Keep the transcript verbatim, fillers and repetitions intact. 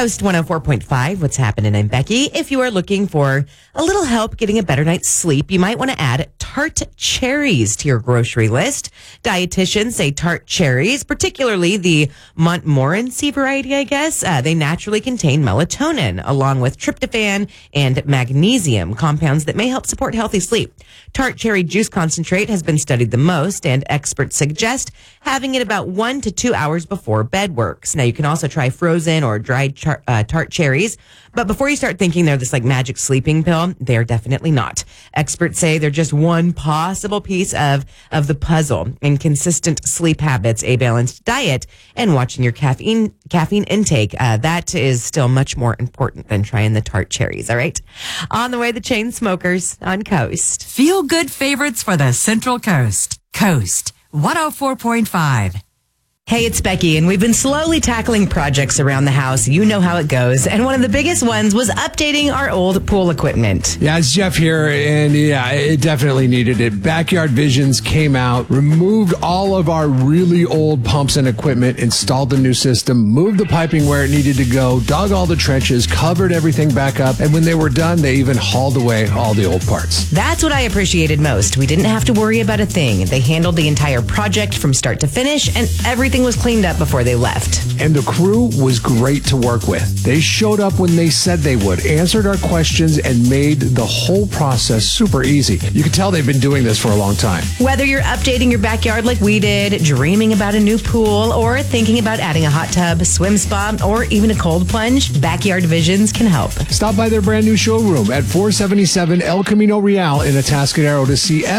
Coast one oh four point five, what's happening? I'm Becky. If you are looking for a little help getting a better night's sleep, you might want to add tart cherries to your grocery list. Dietitians say tart cherries, particularly the Montmorency variety, I guess, uh, they naturally contain melatonin along with tryptophan and magnesium, compounds that may help support healthy sleep. Tart cherry juice concentrate has been studied the most, and experts suggest having it about one to two hours before bed works. Now, you can also try frozen or dried char- uh, tart cherries, but before you start thinking they're this like magic sleeping pill, they're definitely not. Experts say they're just one possible piece of, of the puzzle in consistent sleep habits, a balanced diet, and watching your caffeine caffeine intake. Uh, that is still much more important than trying the tart cherries, all right? On the way, the chain smokers on Coast. Feel good favorites for the Central Coast. Coast one oh four point five. Hey, it's Becky, and we've been slowly tackling projects around the house. You know how it goes. And one of the biggest ones was updating our old pool equipment. Yeah, it's Jeff here, and yeah, it definitely needed it. Backyard Visions came out, removed all of our really old pumps and equipment, installed the new system, moved the piping where it needed to go, dug all the trenches, covered everything back up, and when they were done, they even hauled away all the old parts. That's what I appreciated most. We didn't have to worry about a thing. They handled the entire project from start to finish, and everything was cleaned up before they left. And the crew was great to work with. They showed up when they said they would, answered our questions, and made the whole process super easy. You can tell they've been doing this for a long time. Whether you're updating your backyard like we did, dreaming about a new pool, or thinking about adding a hot tub, swim spa, or even a cold plunge, Backyard Visions can help. Stop by their brand new showroom at four seventy-seven El Camino Real in Atascadero to see